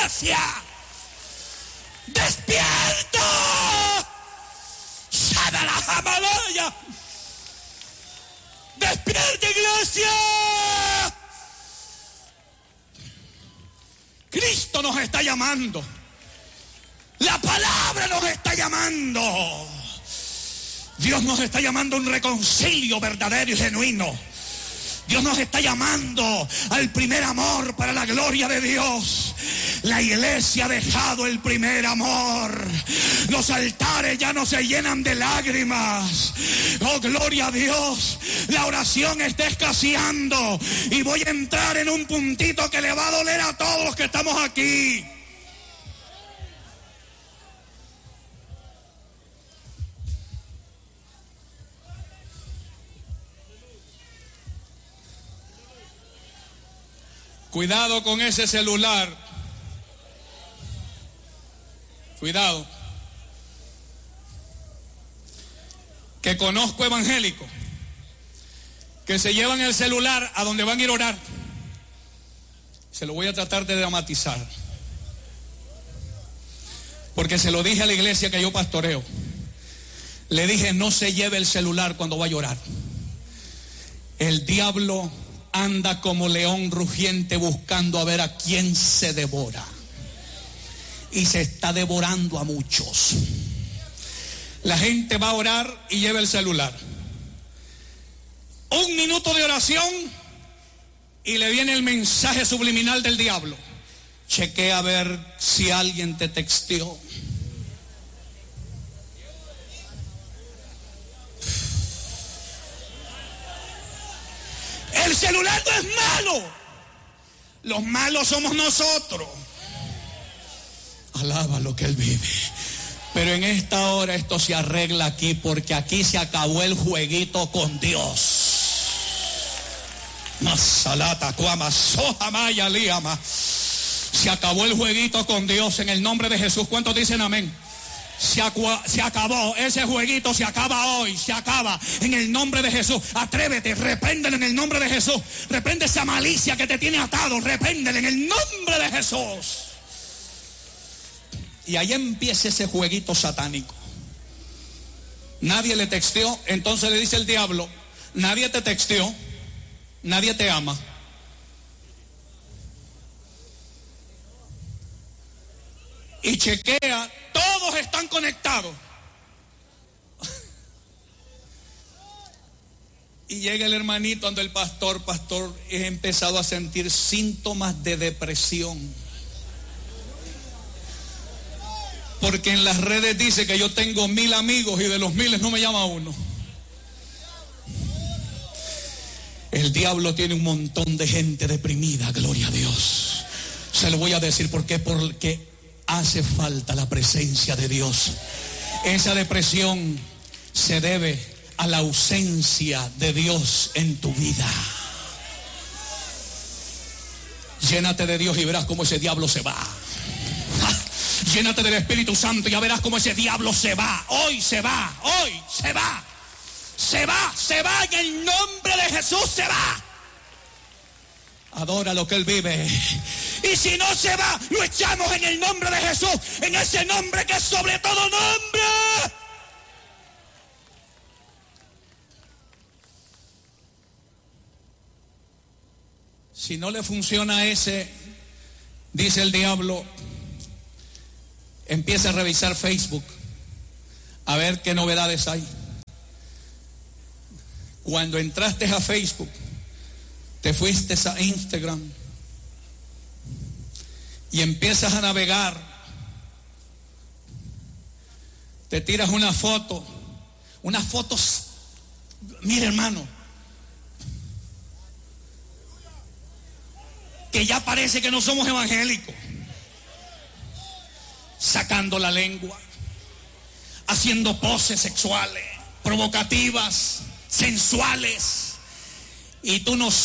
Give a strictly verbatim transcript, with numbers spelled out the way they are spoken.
iglesia. ¡Despierta! ¡Sana la jamalaya! ¡Despierta, iglesia! Cristo nos está llamando. La palabra nos está llamando. Dios nos está llamando a un reconcilio verdadero y genuino. Dios nos está llamando al primer amor para la gloria de Dios. La iglesia ha dejado el primer amor. Los altares ya no se llenan de lágrimas. Oh, gloria a Dios. La oración está escaseando. Y voy a entrar en un puntito que le va a doler a todos los que estamos aquí. Cuidado con ese celular. Cuidado. Que conozco evangélicos que se llevan el celular a donde van a ir a orar. Se lo voy a tratar de dramatizar, porque se lo dije a la iglesia que yo pastoreo. Le dije, no se lleve el celular cuando vaya a orar. El diablo anda como león rugiente buscando a ver a quién se devora. Y se está devorando a muchos. La gente va a orar y lleva el celular. Un minuto de oración y le viene el mensaje subliminal del diablo. Chequea a ver si alguien te texteó. El celular no es malo. Los malos somos nosotros. Alaba lo que Él vive. Pero en esta hora esto se arregla aquí, porque aquí se acabó el jueguito con Dios. Masalata, cuama, soja, maya, liama. Se acabó el jueguito con Dios en el nombre de Jesús. ¿Cuántos dicen amén? Se, acu- se acabó, ese jueguito se acaba hoy, se acaba en el nombre de Jesús. Atrévete, repréndelo en el nombre de Jesús. Reprende esa malicia que te tiene atado, repréndelo en el nombre de Jesús. Y ahí empieza ese jueguito satánico. Nadie le texteó, entonces le dice el diablo, nadie te texteó, nadie te ama. Y chequea, todos están conectados. Y llega el hermanito ante el pastor, pastor, he empezado a sentir síntomas de depresión. Porque en las redes dice que yo tengo mil amigos y de los miles no me llama uno. El diablo tiene un montón de gente deprimida, gloria a Dios. Se lo voy a decir por qué, porque hace falta la presencia de Dios. Esa depresión se debe a la ausencia de Dios en tu vida. Llénate de Dios y verás cómo ese diablo se va. Llénate del Espíritu Santo y ya verás cómo ese diablo se va. Hoy se va, hoy se va. Se va, se va, en el nombre de Jesús se va. Adora lo que Él vive. Y si no se va, lo echamos en el nombre de Jesús, en ese nombre que es sobre todo nombre. Si no le funciona ese, dice el diablo, empieza a revisar Facebook, a ver qué novedades hay. Cuando entraste a Facebook, te fuiste a Instagram y empiezas a navegar, te tiras una foto, unas fotos, mire hermano, que ya parece que no somos evangélicos. Sacando la lengua, haciendo poses sexuales, provocativas, sensuales, y tú no